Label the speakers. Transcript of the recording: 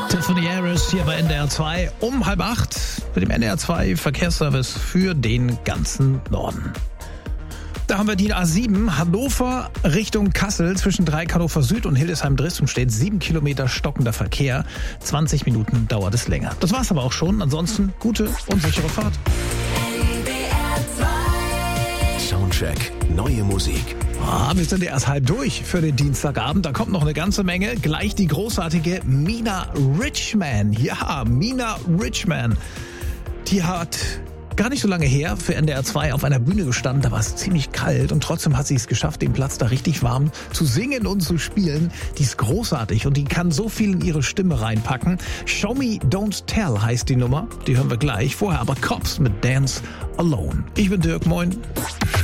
Speaker 1: Tiffany Harris hier bei NDR 2 um 7:30 mit dem NDR 2 Verkehrsservice für den ganzen Norden. Da haben wir die A7, Hannover Richtung Kassel, zwischen Dreieck Hannover Süd und Hildesheim-Dressum steht 7 Kilometer stockender Verkehr. 20 Minuten dauert es länger. Das war's aber auch schon. Ansonsten gute und sichere Fahrt.
Speaker 2: Soundcheck, neue Musik.
Speaker 1: Wir sind erst halb durch für den Dienstagabend. Da kommt noch eine ganze Menge. Gleich die großartige Mina Richman. Ja, Mina Richman. Die hat gar nicht so lange her für NDR 2 auf einer Bühne gestanden. Da war es ziemlich kalt und trotzdem hat sie es geschafft, den Platz da richtig warm zu singen und zu spielen. Die ist großartig und die kann so viel in ihre Stimme reinpacken. Show Me Don't Tell heißt die Nummer. Die hören wir gleich. Vorher aber Cops mit Dance Alone. Ich bin Dirk, moin.